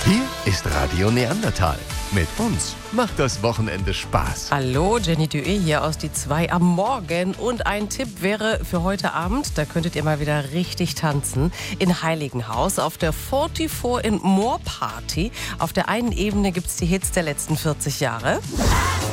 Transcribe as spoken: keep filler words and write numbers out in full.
Hier ist Radio Neandertal. Mit uns macht das Wochenende Spaß. Hallo, Jenny Dué hier aus die zwei am Morgen. Und ein Tipp wäre für heute Abend, da könntet ihr mal wieder richtig tanzen, in Heiligenhaus auf der vierundvierzig in Moor Party. Auf der einen Ebene gibt es die Hits der letzten vierzig Jahre.